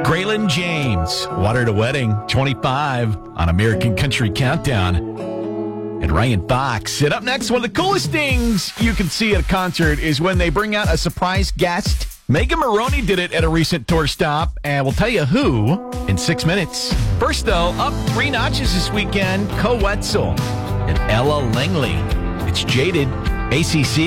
Graylin James, Water to Wedding, 25 on American Country Countdown. And Ryan Fox. And up next, one of the coolest things you can see at a concert is when they bring out a surprise guest. Megan Maroney did it at a recent tour stop, and we'll tell you who in 6 minutes. First, though, up 3 notches this weekend, Co Wetzel and Ella Langley. It's Jaded, ACC.